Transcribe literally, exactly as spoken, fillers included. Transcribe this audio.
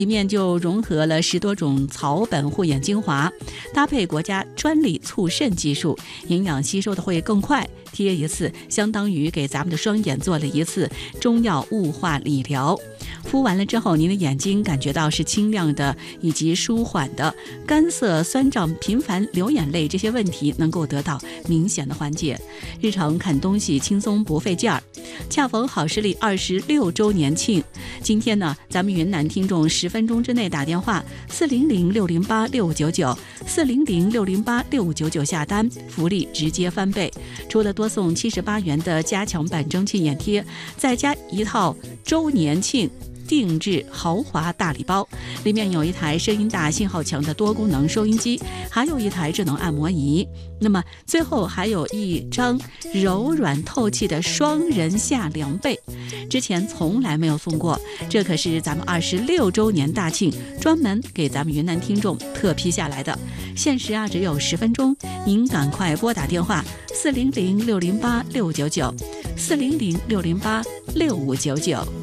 里面就融合了十多种草本护眼精华，搭配国家专利促渗技术，营养吸收的会更快。贴一次相当于给咱们的双眼做了一次中药雾化理疗。敷完了之后，您的眼睛感觉到是清亮的以及舒缓的，干涩、酸胀、频繁流眼泪这些问题能够得到明显的缓解，日常看东西轻松不费劲儿。恰逢好视力二十六周年庆，今天呢，咱们云南听众十分钟之内打电话四零零六零八六五九九四零零六零八六五九九下单，福利直接翻倍。除了多送七十八元的加强版蒸汽眼贴，再加一套周年庆定制豪华大礼包，里面有一台声音大、信号强的多功能收音机，还有一台智能按摩仪。那么最后还有一张柔软透气的双人夏凉被，之前从来没有送过，这可是咱们二十六周年大庆专门给咱们云南听众特批下来的，限时啊只有十分钟，您赶快拨打电话四零零六零八六五九九四零零六零八六五九九。